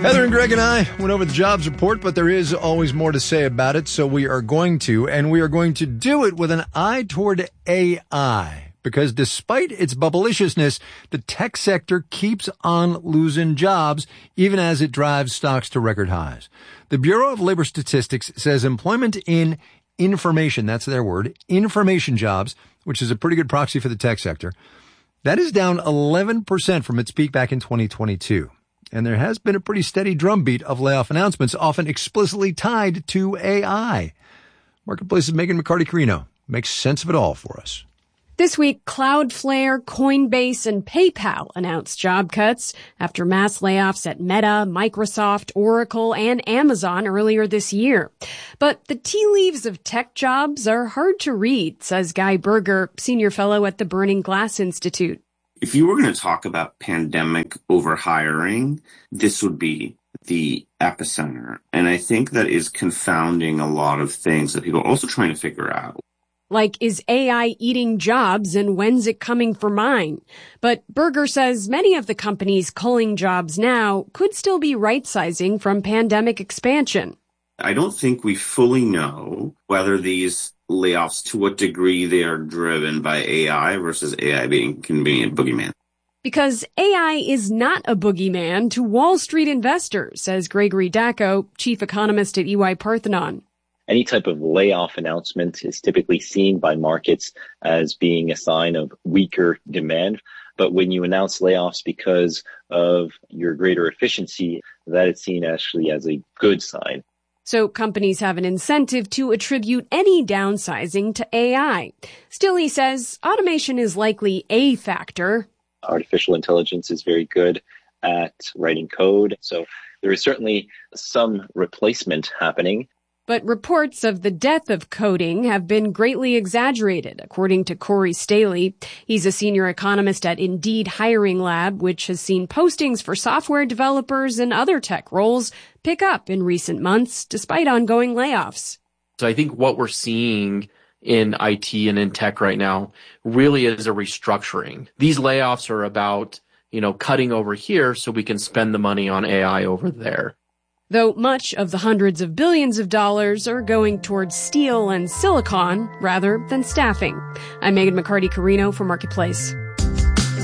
Heather and Greg and I went over the jobs report, but there is always more to say about it, so we are going to do it with an eye toward AI. Because despite its bubbleiciousness, the tech sector keeps on losing jobs, even as it drives stocks to record highs. The Bureau of Labor Statistics says employment in information, that's their word, information jobs, which is a pretty good proxy for the tech sector, that is down 11% from its peak back in 2022. And there has been a pretty steady drumbeat of layoff announcements, often explicitly tied to AI. Marketplace's Megan McCarty-Carino makes sense of it all for us. This week, Cloudflare, Coinbase, and PayPal announced job cuts after mass layoffs at Meta, Microsoft, Oracle, and Amazon earlier this year. But the tea leaves of tech jobs are hard to read, says Guy Berger, senior fellow at the Burning Glass Institute. If you were going to talk about pandemic overhiring, this would be the epicenter. And I think that is confounding a lot of things that people are also trying to figure out. Like, is AI eating jobs and when's it coming for mine? But Berger says many of the companies culling jobs now could still be right-sizing from pandemic expansion. I don't think we fully know whether these layoffs, to what degree they are driven by AI versus AI being convenient boogeyman. Because AI is not a boogeyman to Wall Street investors, says Gregory Dacko, chief economist at EY Parthenon. Any type of layoff announcement is typically seen by markets as being a sign of weaker demand. But when you announce layoffs because of your greater efficiency, that is seen actually as a good sign. So companies have an incentive to attribute any downsizing to AI. Still, he says, automation is likely a factor. Artificial intelligence is very good at writing code. So there is certainly some replacement happening. But reports of the death of coding have been greatly exaggerated, according to Corey Staley. He's a senior economist at Indeed Hiring Lab, which has seen postings for software developers and other tech roles pick up in recent months, despite ongoing layoffs. So I think what we're seeing in IT and in tech right now really is a restructuring. These layoffs are about, cutting over here so we can spend the money on AI over there. Though much of the hundreds of billions of dollars are going towards steel and silicon rather than staffing. I'm Megan McCarty-Carino for Marketplace.